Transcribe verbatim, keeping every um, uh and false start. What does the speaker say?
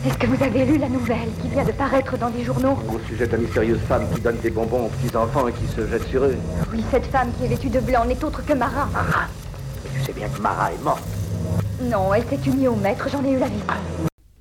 Est-ce que vous avez lu la nouvelle qui vient de paraître dans des journaux? Au sujet de la mystérieuse femme qui donne des bonbons aux petits-enfants et qui se jette sur eux. Oui, cette femme qui est vêtue de blanc n'est autre que Mara. Mara? Mais tu sais bien que Mara est morte. Non, elle s'est unie au maître, j'en ai eu la vision.